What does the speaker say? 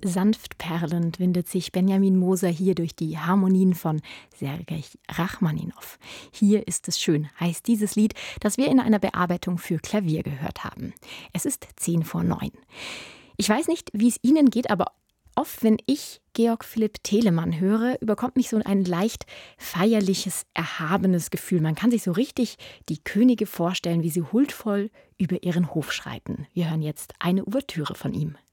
Sanft perlend windet sich Benjamin Moser hier durch die Harmonien von Sergej Rachmaninow. Hier ist es schön, heißt dieses Lied, das wir in einer Bearbeitung für Klavier gehört haben. Es ist 8:50. Ich weiß nicht, wie es Ihnen geht, aber oft, wenn ich Georg Philipp Telemann höre, überkommt mich so ein leicht feierliches, erhabenes Gefühl. Man kann sich so richtig die Könige vorstellen, wie sie huldvoll über ihren Hof schreiten. Wir hören jetzt eine Ouvertüre von ihm.